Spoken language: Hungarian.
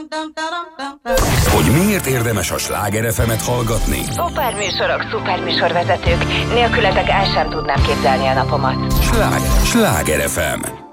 Hogy miért érdemes a Sláger FM-et hallgatni? Szuperműsorok, szuperműsorvezetők. Nélkületek el sem tudnám képzelni a napomat. Sláger FM.